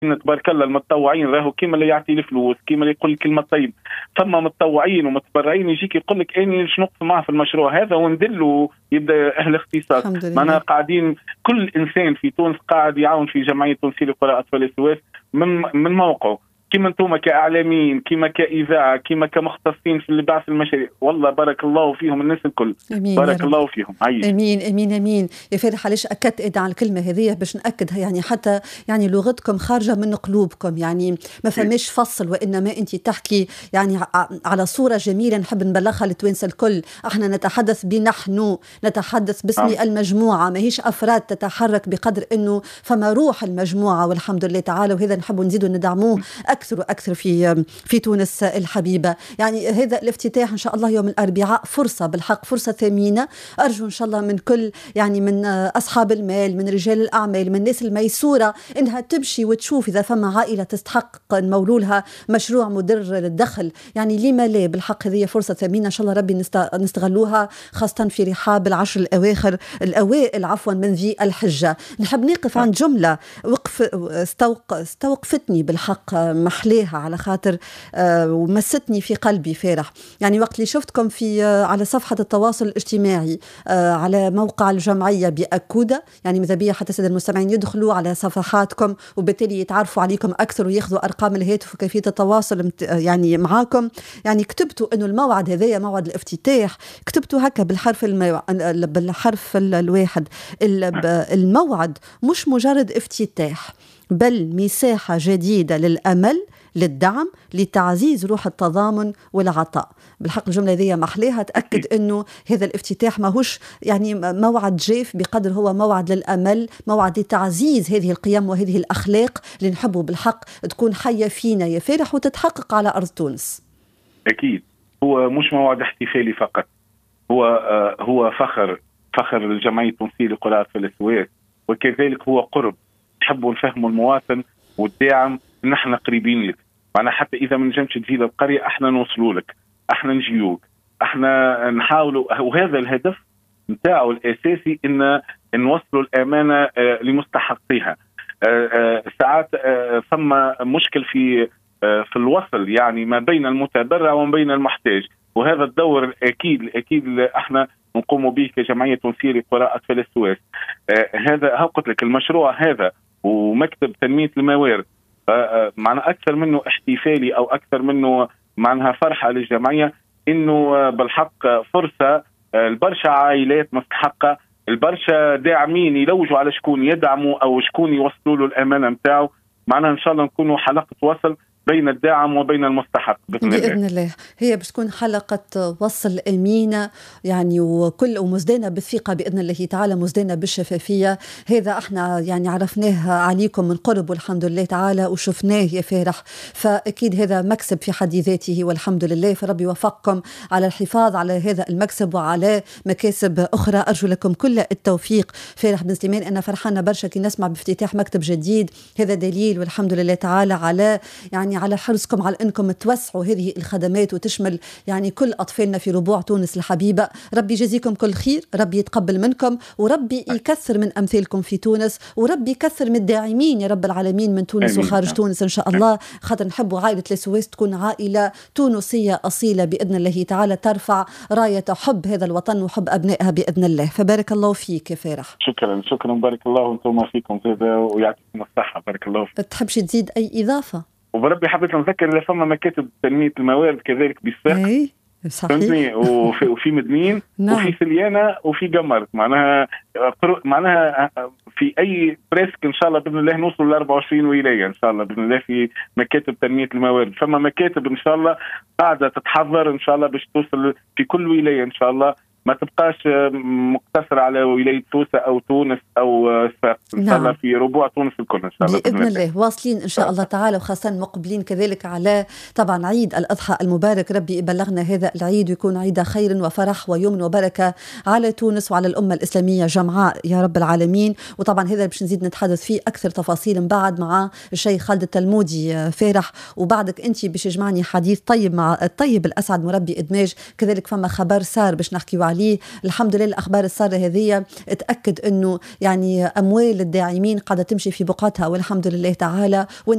إن تبارك الله المتطوعين راهو كيما اللي يعطي الفلوس، كيما اللي يقول الكلمة طيب، ثم متطوعين ومتبرعين يجيك يقول لك اني باش نقف معه في المشروع هذا وندلوا يبدا اهل اختصاص. معناها قاعدين كل انسان في تونس قاعد يعاون في جمعيه تونسيه لقراء اطفال السويس من موقعه، كما انتم كاعلاميين، كما كاذاعه، كما كمختصين في البعث المشاريع. والله بارك الله فيهم الناس الكل، بارك الله فيهم. امين امين امين. يا فرح علاش اكدت على الكلمه هذه باش ناكدها، يعني حتى يعني لغتكم خارجه من قلوبكم، يعني ما فماش فصل، وانما انت تحكي يعني على صوره جميله نحب نبلغها للتوانسه الكل. احنا نتحدث بنحن، نتحدث باسم المجموعه، ماهيش افراد تتحرك بقدر انه فما روح المجموعه والحمد لله تعالى، وهذا نحب نزيدوا ندعموه أكثر وأكثر في تونس الحبيبة. يعني هذا الافتتاح إن شاء الله يوم الأربعاء فرصة بالحق، فرصة ثمينة. أرجو إن شاء الله من كل يعني من أصحاب المال، من رجال الأعمال، من الناس الميسورة، إنها تمشي وتشوف إذا فما عائلة تستحق نمولوا لها مشروع مدر للدخل. يعني لما لا بالحق هذه فرصة ثمينة إن شاء الله ربي نستغلوها، خاصة في رحاب العشر الأوائل عفوا من ذي الحجة. نحب نقف عند جملة استوقفتني بالحق، محليها على خاطر ومستني في قلبي فرح. يعني وقت اللي شفتكم في على صفحة التواصل الاجتماعي على موقع الجمعية بأكودة، يعني ماذا بيا حتى السادة المستمعين يدخلوا على صفحاتكم وبالتالي يتعرفوا عليكم أكثر وياخذوا أرقام الهاتف وكيفية التواصل يعني معاكم. يعني كتبتوا إنه الموعد هذايا موعد الافتتاح، كتبتوا هكا بالحرف الواحد. الموعد مش مجرد افتتاح، بل مساحة جديدة للأمل، للدعم، لتعزيز روح التضامن والعطاء. بالحق الجملة ذي محليها تأكد أنه هذا الافتتاح ماهوش يعني موعد جيف بقدر هو موعد للأمل، موعد لتعزيز هذه القيم وهذه الأخلاق اللي نحبه بالحق تكون حية فينا يا فرح وتتحقق على أرض تونس. أكيد هو مش موعد احتفالي فقط، هو فخر للجمعية التونسية لقراء أطفال السويس، وكذلك هو قرب نحبوا نفهموا المواطن والداعم ان احنا قريبين لك. معنا حتى اذا ما نجمش تجي للقريه احنا نوصلوا لك، احنا نجيوك، احنا نحاولوا، وهذا الهدف نتاعو الاساسي ان نوصلوا الامانه لمستحقيها. ساعات ثم مشكل في الوصل يعني ما بين المتبرع وما بين المحتاج، وهذا الدور اكيد احنا نقوم به كجمعيه تونسيه لقراء اطفال السويس. هذا قلت لك المشروع هذا ومكتب تنميه الموارد معنا أكثر منه احتفالي أو أكثر منه معناها فرحة للجمعية، إنه بالحق فرصة البرشا عائلات مستحقة، البرشا داعمين يلوجوا على شكون يدعموا أو شكون يوصلوا له الأمانة متاعه. معناها إن شاء الله نكونوا حلقة وصل بين الداعم وبين المستحق بإذن الله. هي باش تكون حلقة وصل أمينة يعني ومزدانة بالثقة بإذن الله تعالى، مزدانة بالشفافية. هذا احنا يعني عرفناه عليكم من قرب والحمد لله تعالى وشفناه يا فرح، فأكيد هذا مكسب في حد ذاته والحمد لله. فربي يوفقكم على الحفاظ على هذا المكسب وعلى مكاسب أخرى. أرجو لكم كل التوفيق. فرح بن سليمان أنا فرحانة برشا كي نسمع بافتتاح مكتب جديد، هذا دليل والحمد لله تعالى على يعني على حرصكم على أنكم توسعوا هذه الخدمات وتشمل يعني كل أطفالنا في ربوع تونس الحبيبة. ربي يجزيكم كل خير، ربي يتقبل منكم، وربي يكثر من أمثالكم في تونس، وربي يكثر من الداعمين يا رب العالمين من تونس وخارج تونس إن شاء الله. خاطر نحبوا عائلة السويس تكون عائلة تونسية أصيلة بإذن الله تعالى، ترفع راية حب هذا الوطن وحب أبنائها بإذن الله. فبارك الله فيك يا فرح. شكرا بارك الله وانتم فيكم ويعطيكم الصحة. بارك الله فيك. تحبش تزيد أي إضافة؟ وبربي حبيت نذكر إذا فما مكاتب تنمية الموارد كذلك بالساق، صحيح، وفي مدنين وفي سليانة وفي قمر. معناها في أي بريسك إن شاء الله بإذن الله نوصل ل 24 ولاية إن شاء الله بإذن الله في مكاتب تنمية الموارد. فما مكاتب إن شاء الله قاعدة تتحضر إن شاء الله باش توصل في كل ولاية إن شاء الله، ما تبقاش مقتصر على ولاية توسة أو تونس أو ساق. إن شاء الله في ربوع تونس الكل إن شاء الله بإذن الله. واصلين إن شاء الله تعالى، وخاصة مقبلين كذلك على طبعا عيد الأضحى المبارك. ربي يبلغنا هذا العيد ويكون عيد خير وفرح ويمن وبركة على تونس وعلى الأمة الإسلامية جمعاء يا رب العالمين. وطبعا هذا باش نزيد نتحدث فيه أكثر تفاصيل من بعد مع الشيخ خالد التلمودي فارح، وبعدك أنت باش يجمعني حديث طيب مع الطيب الأسعد مربي إدماج. كذلك فما خبر سار باش نحكيو عليه. الحمد لله الأخبار السارة هذه تأكد أنه يعني أموال الداعمين قاعدة تمشي في بقعتها والحمد لله تعالى.